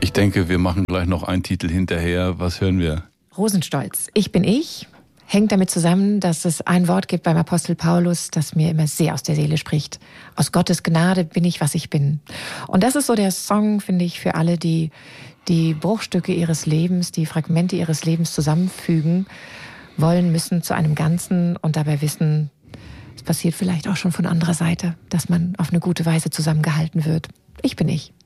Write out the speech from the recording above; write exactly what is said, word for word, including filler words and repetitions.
Ich denke, wir machen gleich noch einen Titel hinterher. Was hören wir? Rosenstolz. Ich bin ich. Hängt damit zusammen, dass es ein Wort gibt beim Apostel Paulus, das mir immer sehr aus der Seele spricht. Aus Gottes Gnade bin ich, was ich bin. Und das ist so der Song, finde ich, für alle, die die Bruchstücke ihres Lebens, die Fragmente ihres Lebens zusammenfügen wollen, müssen zu einem Ganzen und dabei wissen, es passiert vielleicht auch schon von anderer Seite, dass man auf eine gute Weise zusammengehalten wird. Ich bin ich.